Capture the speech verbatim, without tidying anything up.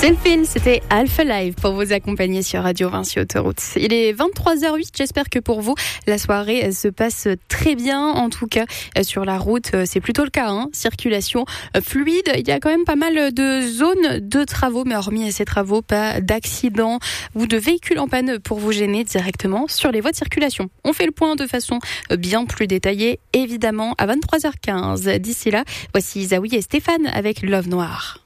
C'est le film, c'était Alpha Live pour vous accompagner sur Radio Vinci Autoroute. Il est vingt-trois heures huit, j'espère que pour vous, la soirée se passe très bien. En tout cas, sur la route, c'est plutôt le cas, hein. Circulation fluide. Il y a quand même pas mal de zones de travaux, mais hormis ces travaux, pas d'accidents ou de véhicules en panne pour vous gêner directement sur les voies de circulation. On fait le point de façon bien plus détaillée, évidemment, à vingt-trois heures quinze. D'ici là, voici Zawi et Stéphane avec Love Noir.